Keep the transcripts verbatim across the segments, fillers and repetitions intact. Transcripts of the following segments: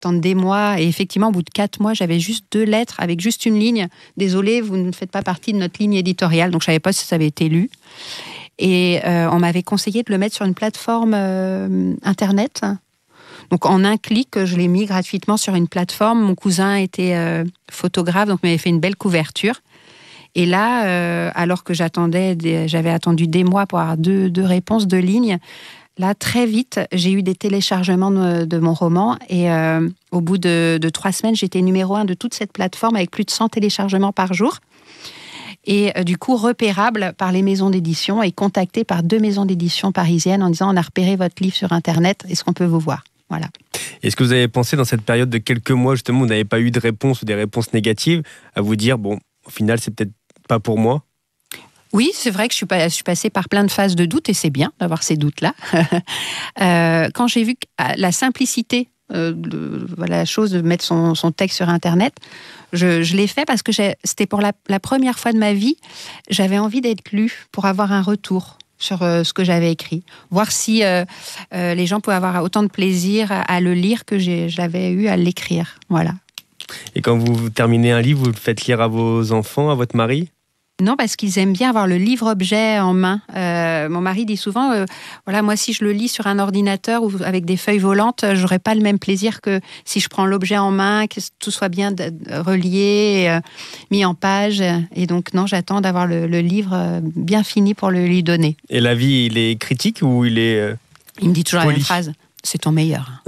attendre des mois. Et effectivement, au bout de quatre mois, j'avais juste deux lettres avec juste une ligne. Désolée, vous ne faites pas partie de notre ligne éditoriale. Donc, je ne savais pas si ça avait été lu. Et euh, on m'avait conseillé de le mettre sur une plateforme euh, Internet. Donc, en un clic, je l'ai mis gratuitement sur une plateforme. Mon cousin était euh, photographe, donc m'avait fait une belle couverture. Et là, euh, alors que j'attendais, des, j'avais attendu des mois pour avoir deux, deux réponses, deux lignes, là, très vite, j'ai eu des téléchargements de, de mon roman. Et euh, au bout de, de trois semaines, j'étais numéro un de toute cette plateforme avec plus de cent téléchargements par jour. Et euh, du coup, repérable par les maisons d'édition et contacté par deux maisons d'édition parisiennes en disant « On a repéré votre livre sur Internet, est-ce qu'on peut vous voir ?» Voilà. Est-ce que vous avez pensé dans cette période de quelques mois, justement, où vous n'avez pas eu de réponse ou des réponses négatives, à vous dire « Bon, au final, c'est peut-être pas pour moi ». Oui, c'est vrai que je suis, pas, je suis passée par plein de phases de doute et c'est bien d'avoir ces doutes-là. euh, quand j'ai vu la simplicité euh, de voilà, la chose de mettre son, son texte sur Internet, je, je l'ai fait parce que j'ai, c'était pour la, la première fois de ma vie, j'avais envie d'être lue pour avoir un retour sur euh, ce que j'avais écrit, voir si euh, euh, les gens pouvaient avoir autant de plaisir à, à le lire que j'ai, j'avais eu à l'écrire. Voilà. Et quand vous terminez un livre, vous le faites lire à vos enfants, à votre mari ? Non, parce qu'ils aiment bien avoir le livre-objet en main. Euh, mon mari dit souvent, euh, voilà, moi, si je le lis sur un ordinateur ou avec des feuilles volantes, j'aurais pas le même plaisir que si je prends l'objet en main, que tout soit bien relié, euh, mis en page. Et donc, non, j'attends d'avoir le, le livre bien fini pour le lui donner. Et l'avis, il est critique ou il est euh, Il me dit toujours poli. La même phrase. C'est ton meilleur.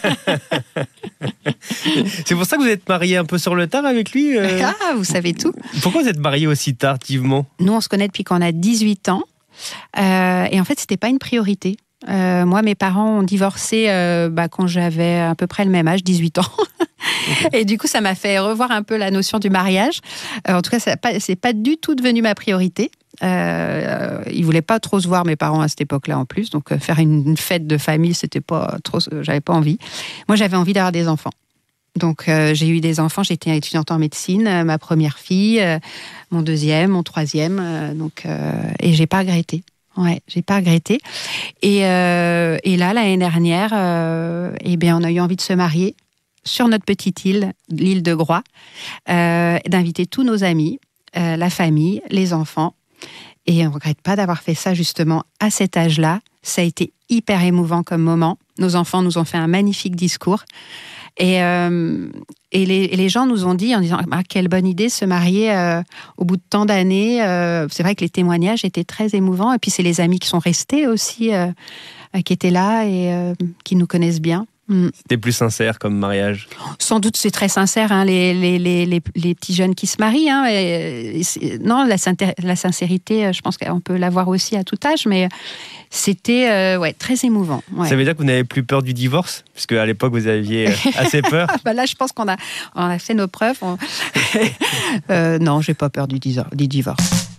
C'est pour ça que vous êtes mariée un peu sur le tard avec lui euh... Ah, vous savez tout. Pourquoi vous êtes mariée aussi tardivement ? Nous, on se connaît depuis qu'on a dix-huit ans. Euh, et en fait, c'était pas une priorité. Euh, moi, mes parents ont divorcé euh, bah, quand j'avais à peu près le même âge, dix-huit ans. Okay. Et du coup, ça m'a fait revoir un peu la notion du mariage. Euh, en tout cas, ça pas, c'est pas du tout devenu ma priorité. Euh, ils voulaient pas trop se voir, mes parents, à cette époque-là en plus. Donc, euh, faire une, une fête de famille, c'était pas trop, euh, j'avais pas envie. Moi, j'avais envie d'avoir des enfants. Donc, euh, j'ai eu des enfants. J'étais étudiante en médecine, euh, ma première fille, euh, mon deuxième, mon troisième. Euh, donc, euh, et j'ai pas regretté. Ouais, j'ai pas regretté. Et, euh, et là, l'année dernière, euh, eh bien, on a eu envie de se marier sur notre petite île, l'île de Groix, euh, d'inviter tous nos amis, euh, la famille, les enfants. Et on ne regrette pas d'avoir fait ça justement à cet âge-là. Ça a été hyper émouvant comme moment. Nos enfants nous ont fait un magnifique discours. Et, euh, et, les, et les gens nous ont dit en disant ah, quelle bonne idée se marier euh, au bout de tant d'années. Euh, c'est vrai que les témoignages étaient très émouvants. Et puis c'est les amis qui sont restés aussi, euh, qui étaient là et euh, qui nous connaissent bien. C'était plus sincère comme mariage. Sans doute, c'est très sincère, hein, les, les, les, les, les petits jeunes qui se marient. Hein, et, et, non, la, la sincérité, je pense qu'on peut l'avoir aussi à tout âge, mais c'était euh, ouais, très émouvant. Ouais. Ça veut dire que vous n'avez plus peur du divorce ? Parce qu'à l'époque, vous aviez assez peur. Bah là, je pense qu'on a, on a fait nos preuves. On... euh, non, je n'ai pas peur du, du divorce.